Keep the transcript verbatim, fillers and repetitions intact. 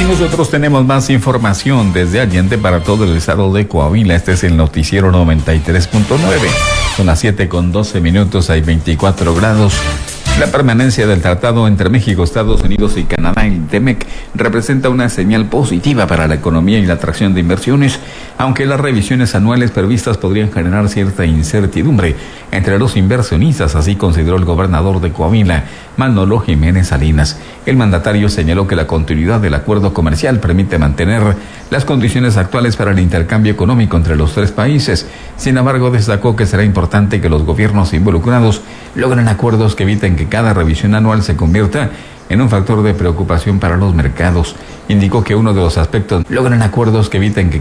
Nosotros tenemos más información desde Allende para todo el estado de Coahuila. Este es el noticiero noventa y tres punto nueve. Son las siete con doce minutos, hay veinticuatro grados. La permanencia del tratado entre México, Estados Unidos y Canadá, el T M E C, representa una señal positiva para la economía y la atracción de inversiones, aunque las revisiones anuales previstas podrían generar cierta incertidumbre entre los inversionistas, así consideró el gobernador de Coahuila, Manolo Jiménez Salinas. El mandatario señaló que la continuidad del acuerdo comercial permite mantener las condiciones actuales para el intercambio económico entre los tres países. Sin embargo, destacó que será importante que los gobiernos involucrados logren acuerdos que eviten que cada revisión anual se convierta en un factor de preocupación para los mercados. Indicó que uno de los aspectos logran acuerdos que eviten que